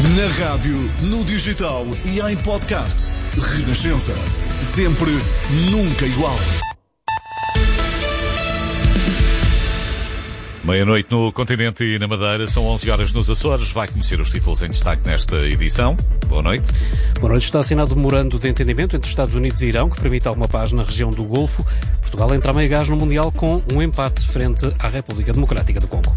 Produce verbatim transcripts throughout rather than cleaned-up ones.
Na rádio, no digital e em podcast. Renascença. Sempre, nunca igual. Meia-noite no continente e na Madeira, são onze horas nos Açores. Vai conhecer os títulos em destaque nesta edição. Boa noite. Boa noite. Está assinado o memorando de entendimento entre Estados Unidos e Irão, que permite alguma paz na região do Golfo. Portugal entra a meio gás no Mundial com um empate frente à República Democrática do Congo.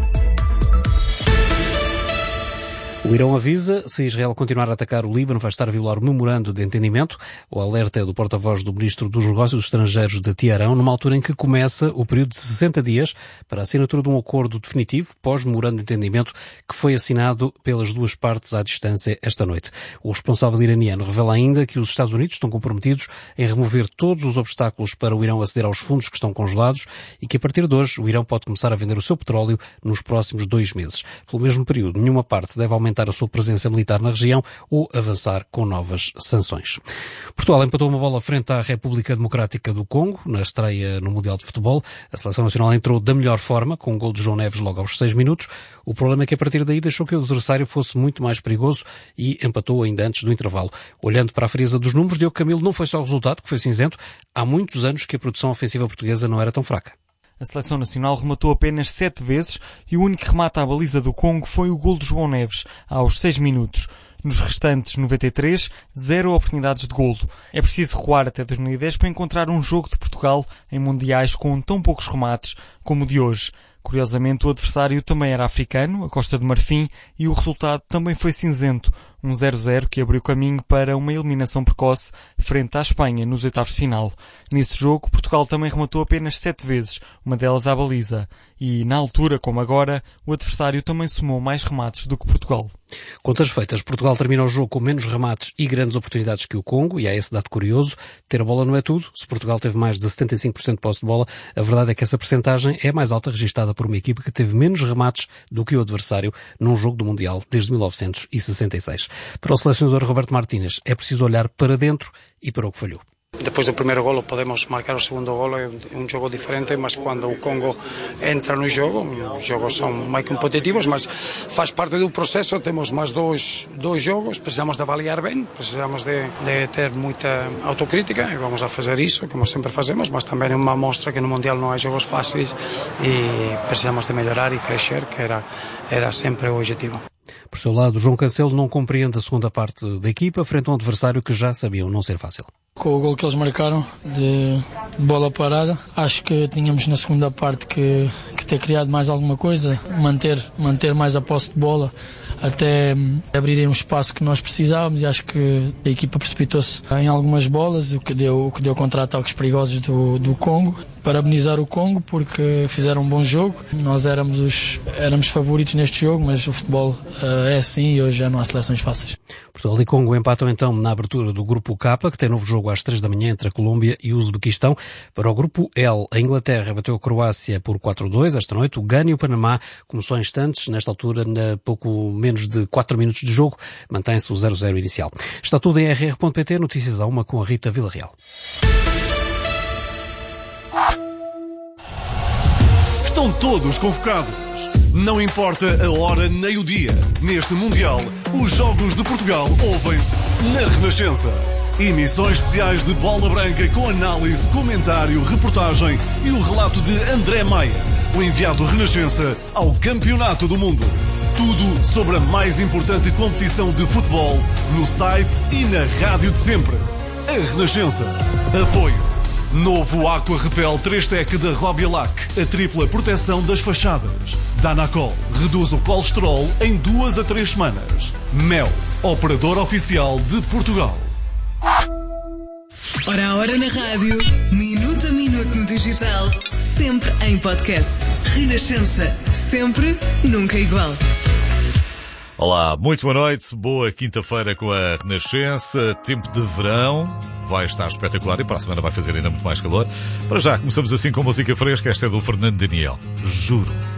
O Irão avisa, se Israel continuar a atacar o Líbano, vai estar a violar o memorando de entendimento. O alerta é do porta-voz do Ministro dos Negócios Estrangeiros de Teherão, numa altura em que começa o período de sessenta dias para a assinatura de um acordo definitivo, pós-memorando de entendimento, que foi assinado pelas duas partes à distância esta noite. O responsável iraniano revela ainda que os Estados Unidos estão comprometidos em remover todos os obstáculos para o Irão aceder aos fundos que estão congelados e que, a partir de hoje, o Irão pode começar a vender o seu petróleo nos próximos dois meses. Pelo mesmo período, nenhuma parte deve aumentar a sua presença militar na região ou avançar com novas sanções. Portugal empatou uma bola frente à República Democrática do Congo, na estreia no Mundial de Futebol. A seleção nacional entrou da melhor forma, com um gol de João Neves logo aos seis minutos. O problema é que a partir daí deixou que o adversário fosse muito mais perigoso e empatou ainda antes do intervalo. Olhando para a frieza dos números, Diogo Camilo, não foi só o resultado que foi cinzento. Há muitos anos que a produção ofensiva portuguesa não era tão fraca. A seleção nacional rematou apenas sete vezes e o único remate à baliza do Congo foi o gol de João Neves, aos seis minutos. Nos restantes noventa e três, zero oportunidades de golo. É preciso recuar até dois mil e dez para encontrar um jogo de Portugal em mundiais com tão poucos remates como o de hoje. Curiosamente, o adversário também era africano, a Costa do Marfim, e o resultado também foi cinzento, um zero a zero que abriu caminho para uma eliminação precoce frente à Espanha nos oitavos de final. Nesse jogo, Portugal também rematou apenas sete vezes, uma delas à baliza. E, na altura, como agora, o adversário também somou mais remates do que Portugal. Contas feitas, Portugal termina o jogo com menos remates e grandes oportunidades que o Congo, e há esse dado curioso. Ter a bola não é tudo. Se Portugal teve mais de setenta e cinco por cento de posse de bola, a verdade é que essa percentagem é mais alta registada por uma equipa que teve menos remates do que o adversário num jogo do Mundial desde mil novecentos e sessenta e seis. Para o selecionador Roberto Martínez, é preciso olhar para dentro e para o que falhou. Depois do primeiro golo podemos marcar o segundo golo, é um jogo diferente, mas quando o Congo entra no jogo, os jogos são mais competitivos, mas faz parte do processo. Temos mais dois, dois jogos, precisamos de avaliar bem, precisamos de, de ter muita autocrítica e vamos a fazer isso, como sempre fazemos, mas também é uma mostra que no Mundial não há jogos fáceis e precisamos de melhorar e crescer, que era, era sempre o objetivo. Por seu lado, João Cancelo não compreende a segunda parte da equipa frente a um adversário que já sabiam não ser fácil. Com o gol que eles marcaram de bola parada, acho que tínhamos na segunda parte que, que ter criado mais alguma coisa, manter, manter mais a posse de bola, até abrirem um espaço que nós precisávamos, e acho que a equipa precipitou-se em algumas bolas, o que deu, o que deu contra-ataques perigosos do, do Congo. Parabenizar o Congo porque fizeram um bom jogo. Nós éramos os éramos favoritos neste jogo, mas o futebol uh, é assim e hoje já não há seleções fáceis. Portugal e Congo empatam então na abertura do Grupo K, que tem novo jogo às três da manhã entre a Colômbia e o Uzbequistão. Para o Grupo L, a Inglaterra bateu a Croácia por quatro a dois esta noite. O Gana e o Panamá começou em instantes. Nesta altura, a pouco menos de quatro minutos de jogo, mantém-se o zero a zero inicial. Está tudo em r r ponto p t, notícias a uma com a Rita Villarreal. Estão todos convocados. Não importa a hora nem o dia. Neste Mundial, os Jogos de Portugal ouvem-se na Renascença. Emissões especiais de Bola Branca com análise, comentário, reportagem e o relato de André Maia, o enviado Renascença ao Campeonato do Mundo. Tudo sobre a mais importante competição de futebol no site e na rádio de sempre. A Renascença. Apoio. Novo Aqua Repel três Tec da Robialac, a tripla proteção das fachadas. Danacol reduz o colesterol em duas a três semanas. Mel, operador oficial de Portugal. Hora a hora na rádio, minuto a minuto no digital, sempre em podcast. Renascença, sempre, nunca igual. Olá, muito boa noite, boa quinta-feira com a Renascença, tempo de verão, vai estar espetacular e para a semana vai fazer ainda muito mais calor. Para já, começamos assim com música fresca, esta é do Fernando Daniel, Juro.